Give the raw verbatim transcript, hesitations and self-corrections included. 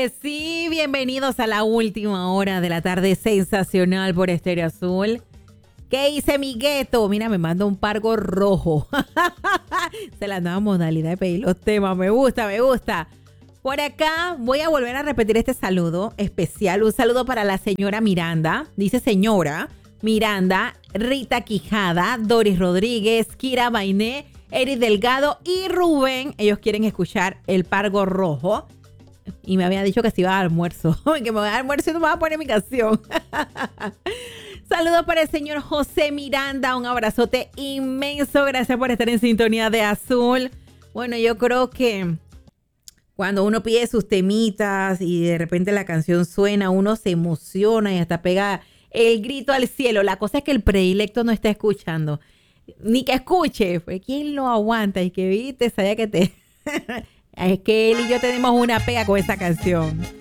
Sí, bienvenidos a la última hora de la tarde sensacional por Estéreo Azul. ¿Qué hice mi gueto? Mira, me manda un pargo rojo. Se la nueva modalidad de pedir los temas. Me gusta, me gusta. Por acá voy a volver a repetir este saludo especial. Un saludo para la señora Miranda. Dice señora Miranda, Rita Quijada, Doris Rodríguez, Kira Bainé, Eric Delgado y Rubén. Ellos quieren escuchar el pargo rojo. Y me había dicho que se iba a almuerzo. Que me voy a almuerzo y no me va a poner mi canción. Saludos para el señor José Miranda. Un abrazote inmenso. Gracias por estar en sintonía de Azul. Bueno, yo creo que cuando uno pide sus temitas y de repente la canción suena, uno se emociona y hasta pega el grito al cielo. La cosa es que el predilecto no está escuchando. Ni que escuche. Pues ¿quién lo aguanta? Y que viste, sabía que te... Es que él y yo tenemos una pega con esa canción.